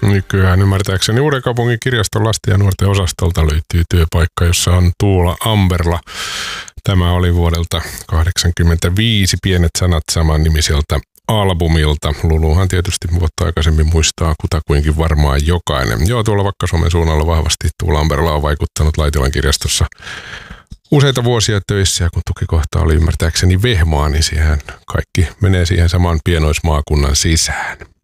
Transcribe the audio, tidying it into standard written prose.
Nykyään ymmärtääkseni Uudenkaupungin kirjaston lasten ja nuorten osastolta löytyy työpaikka, jossa on Tuula Amberla. Tämä oli vuodelta 1985 Pienet sanat saman nimiseltä albumilta. Luluhan tietysti vuotta aikaisemmin muistaa kutakuinkin varmaan jokainen. Joo, tuolla Vakka-Suomen suunnalla vahvasti Tuula Amberla on vaikuttanut Laitilan kirjastossa useita vuosia töissä, ja kun tukikohta oli ymmärtääkseni Vehmaa, niin siihen kaikki menee siihen saman pienoismaakunnan sisään.